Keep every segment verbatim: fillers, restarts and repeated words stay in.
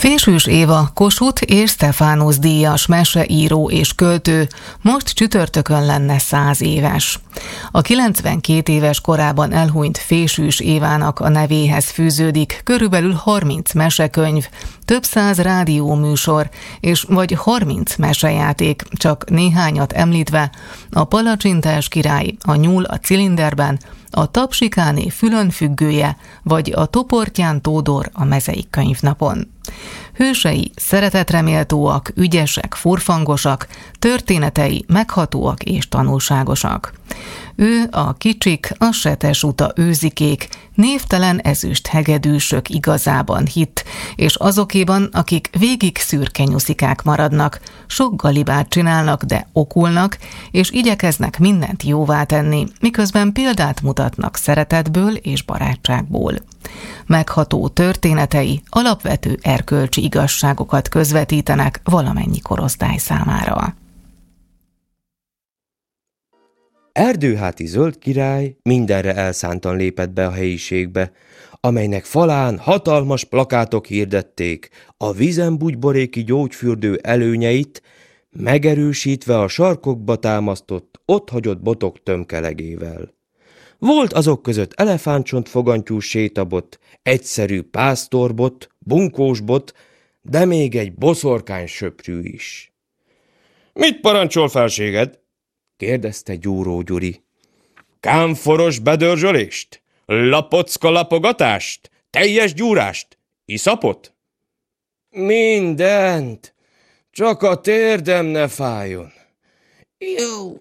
Fésűs Éva Kossuth és Stephanus díjas meseíró és költő most csütörtökön lenne száz éves. A kilencvenkét éves korában elhunyt Fésűs Évának a nevéhez fűződik körülbelül harminc mesekönyv, több száz rádióműsor és vagy harminc mesejáték, csak néhányat említve: a Palacsintás király, a Nyúl a cilinderben, a Tapsikáné fülönfüggője, vagy a Toportyán Tódor a Mezei könyvnapon. Hősei szeretetreméltóak, ügyesek, furfangosak, történetei meghatóak és tanulságosak. Ő a kicsik, a setesuta őzikék, névtelen ezüst hegedűsök igazában hitt, és azokéban, akik végig szürke nyuszikák maradnak, sok galibát csinálnak, de okulnak, és igyekeznek mindent jóvá tenni, miközben példát mutatnak szeretetből és barátságból. Megható történetei alapvető erkölcsi igazságokat közvetítenek valamennyi korosztály számára. Erdőháti zöld király mindenre elszántan lépett be a helyiségbe, amelynek falán hatalmas plakátok hirdették a vízenbugyboréki gyógyfürdő előnyeit, megerősítve a sarkokba támasztott, otthagyott botok tömkelegével. Volt azok között elefántcsontfogantyús sétabot, egyszerű pásztorbot, bunkósbot, de még egy boszorkány söprű is. – Mit parancsol, felséged? – kérdezte Gyúró Gyuri. – Kámforos bedörzsölést? Lapocka lapogatást? Teljes gyúrást? Iszapot? – Mindent! Csak a térdem ne fájjon. – Jó,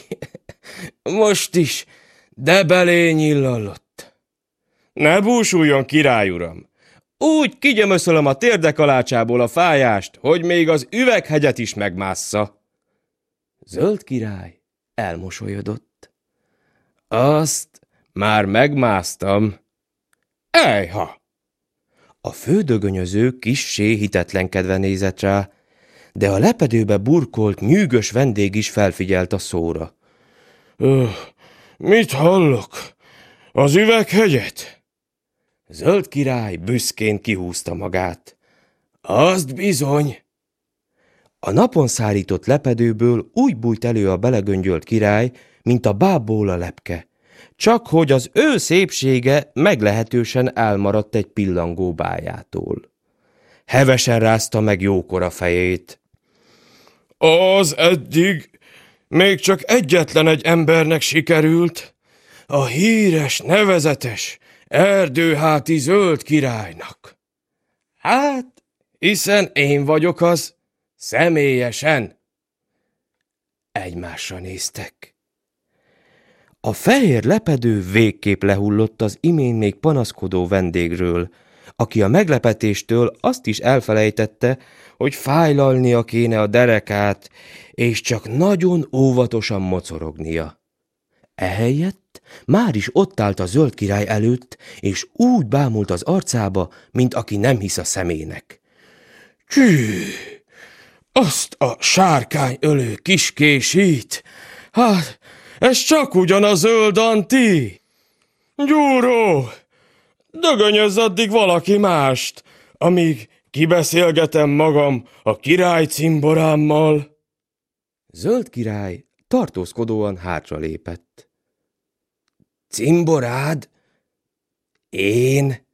most is, de belé nyillallott. – Ne búsuljon, király uram! Úgy kigyömöszölöm a térdekalácsából a fájást, hogy még az üveghegyet is megmássza. Zöld király elmosolyodott. Azt már megmásztam. Ejha! A fődögönyöző kissé hitetlenkedve nézett rá, de a lepedőbe burkolt, nyűgös vendég is felfigyelt a szóra. Öh, mit hallok? Az üveghegyet? Zöld király büszkén kihúzta magát. Azt bizony! A napon szárított lepedőből úgy bújt elő a belegöngyölt király, mint a bábból a lepke, csak hogy az ő szépsége meglehetősen elmaradt egy pillangó bájától. Hevesen rázta meg jókora fejét. Az eddig még csak egyetlen egy embernek sikerült, a híres, nevezetes Erdőháti zöld királynak. Hát, hiszen én vagyok az, személyesen. Egymásra néztek. A fehér lepedő végképp lehullott az imént még panaszkodó vendégről, aki a meglepetéstől azt is elfelejtette, hogy fájlalnia kéne a derekát, és csak nagyon óvatosan mocorognia. Ehelyett már is ott állt a zöld király előtt, és úgy bámult az arcába, mint aki nem hisz a szemének. Csű! Azt a sárkányölő kiskésít! Hát, ez csak ugyan a zöld anti! Gyúró! Dögönyözz addig valaki mást, amíg kibeszélgetem magam a király cimborámmal. Zöld király tartózkodóan hátra lépett. Cimborád? Én?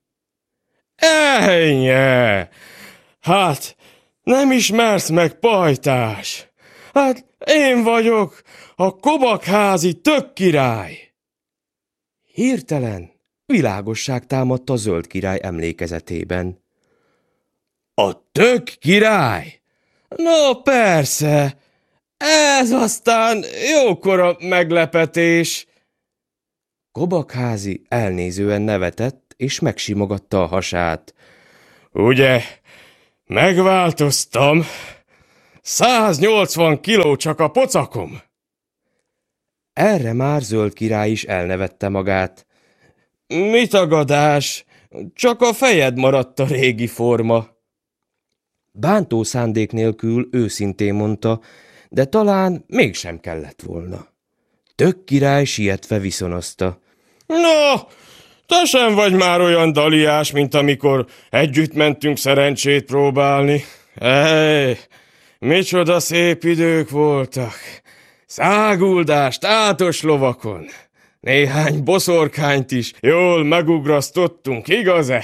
Ejnye! Hát, nem ismersz meg, pajtás? Hát, én vagyok a Kobakházi tök király. Hirtelen világosság támadt a zöld király emlékezetében. A tök király? No persze, ez aztán jókora meglepetés. Kobakházi elnézően nevetett, és megsimogatta a hasát. Ugye, megváltoztam. száznyolcvan kiló csak a pocakom. Erre már zöld király is elnevette magát. Mi tagadás? Csak a fejed maradt a régi forma. Bántó szándék nélkül őszintén mondta, de talán mégsem kellett volna. Tök király sietve viszonozta. No, Te sem vagy már olyan daliás, mint amikor együtt mentünk szerencsét próbálni. Ej, micsoda szép idők voltak. Száguldás tátos lovakon. Néhány boszorkányt is jól megugrasztottunk, igaz-e?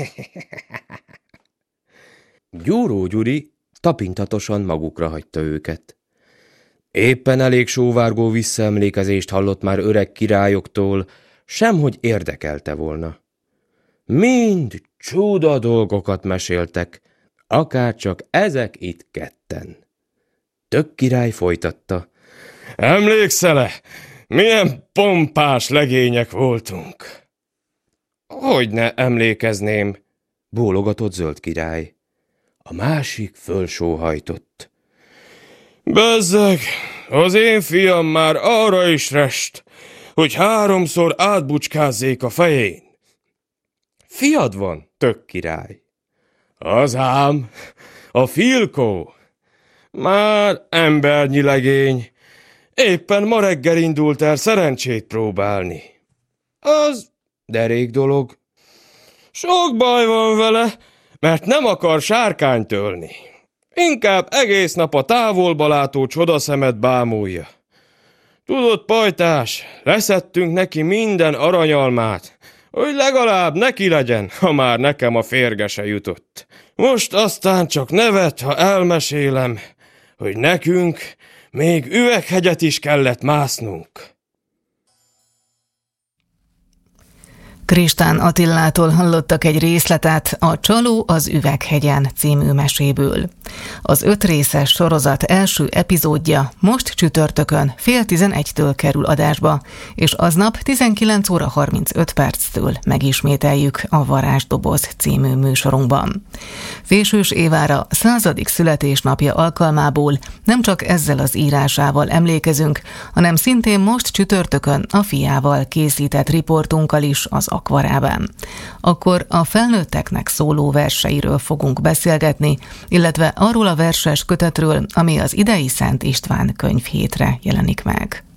Gyúró Gyuri tapintatosan magukra hagyta őket. Éppen elég sóvárgó visszaemlékezést hallott már öreg királyoktól, semhogy érdekelte volna. Mind csuda dolgokat meséltek, akárcsak ezek itt ketten. Tök király folytatta. Emlékszel-e, milyen pompás legények voltunk? Hogyne emlékezném, bólogatott Zöld király. A másik fölsóhajtott. Bezzeg, az én fiam már arra is rest, hogy háromszor átbucskázzék a fején. Fiad van, Tök király? Az ám, a Filkó. Már embernyi legény. Éppen ma reggel indult el szerencsét próbálni. Az derék dolog. Sok baj van vele, mert nem akar sárkányt ölni. Inkább egész nap a távolba látó csodaszemet bámulja. Tudod, pajtás, leszettünk neki minden aranyalmát, hogy legalább neki legyen, ha már nekem a férge se jutott. Most aztán csak nevet, ha elmesélem, hogy nekünk még üveghegyet is kellett másznunk. Kristán Attilától hallottak egy részletet a Csaló az üveghegyen című meséből. Az öt részes sorozat első epizódja most csütörtökön fél tizenegytől kerül adásba, és aznap tizenkilenc óra harmincöt perctől megismételjük a Varázsdoboz című műsorunkban. Fésűs Évára századik születésnapja alkalmából nem csak ezzel az írásával emlékezünk, hanem szintén most csütörtökön a fiával készített riportunkkal is az Akvarában. Akkor a felnőtteknek szóló verseiről fogunk beszélgetni, illetve arról a verses kötetről, ami az idei Szent István könyvhétre jelenik meg.